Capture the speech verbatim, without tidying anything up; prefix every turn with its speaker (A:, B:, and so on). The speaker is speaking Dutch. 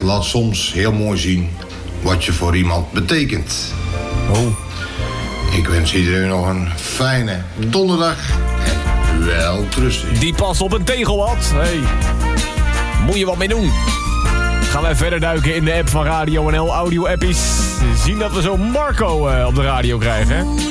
A: laat soms heel mooi zien wat je voor iemand betekent.
B: Oh.
A: Ik wens iedereen nog een fijne donderdag en wel rustig.
B: Die past op een tegel had. Hey. Moet je wat mee doen. Gaan wij verder duiken in de app van Radio N L, audio-appies. Zien dat we zo Marco uh, op de radio krijgen, hè?